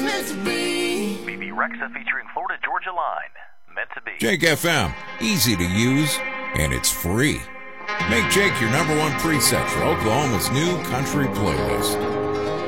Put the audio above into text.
BB Rexa featuring Florida Georgia Line. Meant to be. Jake FM, easy to use, and it's free. Make Jake your number one preset for Oklahoma's new country playlist.